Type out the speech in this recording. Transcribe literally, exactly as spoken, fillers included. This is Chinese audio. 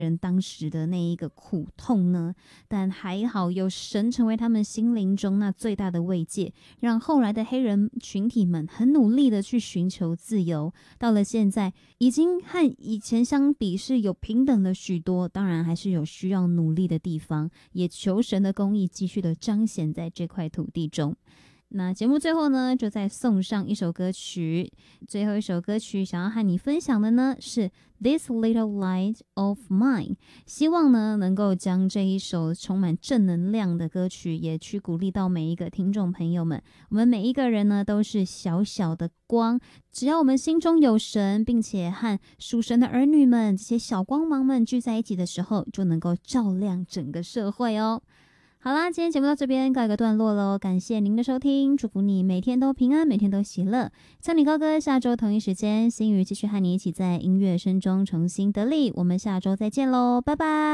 人当时的那一个苦痛呢，但还好有神成为他们心灵中那最大的慰藉，让后来的黑人群体们很努力的去寻求自由。到了现在，已经和以前相比是有平等了许多，当然还是有需要努力的地方，也求神的公义继续的彰显在这块土地中。那节目最后呢，就再送上一首歌曲，最后一首歌曲想要和你分享的呢是 This Little Light of Mine， 希望呢能够将这一首充满正能量的歌曲也去鼓励到每一个听众朋友们。我们每一个人呢都是小小的光，只要我们心中有神，并且和属神的儿女们这些小光芒们聚在一起的时候，就能够照亮整个社会哦。好啦，今天节目到这边告一个段落咯，感谢您的收听，祝福你每天都平安，每天都喜乐。像你高歌，下周同一时间，新宇继续和你一起在音乐声中重新得力，我们下周再见咯，拜拜。